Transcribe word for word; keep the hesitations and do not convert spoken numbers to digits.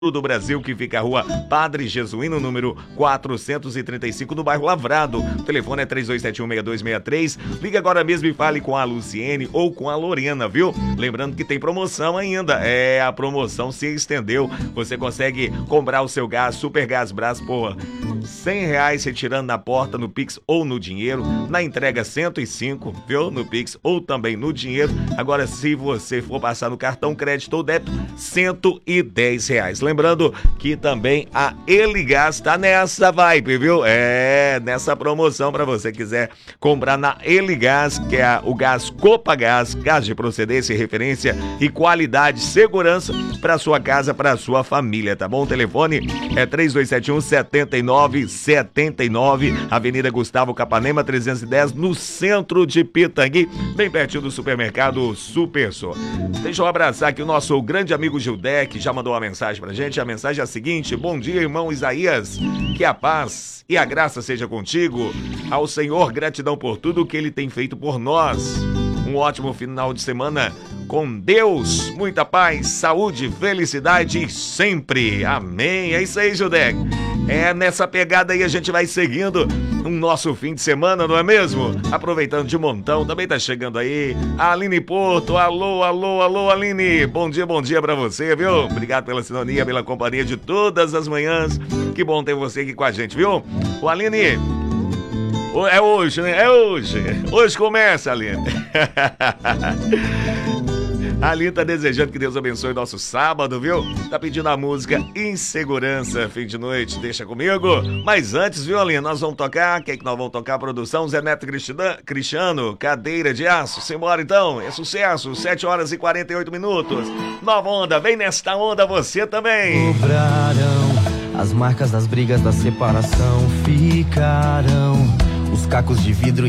do Brasil, que fica a rua Padre Jesuíno, número quatrocentos e trinta e cinco, no bairro Lavrado. O telefone é três dois sete um, seis dois seis três. Liga agora mesmo e fale com a Luciene ou com a Lorena, viu? Lembrando que tem promoção ainda. É, a promoção se estendeu. Você consegue comprar o seu gás, Super Gás Brás, por cem reais, retirando na porta, no Pix ou no dinheiro. Na entrega, cento e cinco, viu? No Pix ou também no dinheiro. Agora, se você for passar no cartão crédito ou débito, cento e dez reais. Lembrando que também a Eligás tá nessa vibe, viu? É, nessa promoção para você quiser comprar na Eligás, que é o gás Copagás, gás de procedência, referência e qualidade, segurança para sua casa, para sua família, tá bom? O telefone é três dois sete um, sete nove sete nove, Avenida Gustavo Capanema trezentos e dez, no centro de Pitangui, bem pertinho do supermercado Supersor. Deixa eu abraçar aqui o nosso grande amigo Gildé, que já mandou uma mensagem pra gente. A mensagem é a seguinte: bom dia, irmão Isaías, que a paz e a graça seja contigo. Ao Senhor, gratidão por tudo que Ele tem feito por nós. Um ótimo final de semana com Deus, muita paz, saúde, felicidade sempre. Amém. É isso aí, Judec. É nessa pegada aí a gente vai seguindo o nosso fim de semana, não é mesmo? Aproveitando de montão, também tá chegando aí a Aline Porto. Alô, alô, alô, Aline. Bom dia, bom dia pra você, viu? Obrigado pela sintonia, pela companhia de todas as manhãs. Que bom ter você aqui com a gente, viu? O Aline... É hoje, né? É hoje. Hoje começa, Aline. A Aline tá desejando que Deus abençoe nosso sábado, viu? Tá pedindo a música Insegurança, fim de noite, deixa comigo. Mas antes, viu, Aline, nós vamos tocar, quem é que nós vamos tocar? A produção, Zé Neto Cristiano, Cadeira de Aço. Simbora então, é sucesso, sete horas e quarenta e oito minutos. Nova onda, vem nesta onda você também. Cobrarão, as marcas das brigas da separação ficarão. Os cacos de vidro e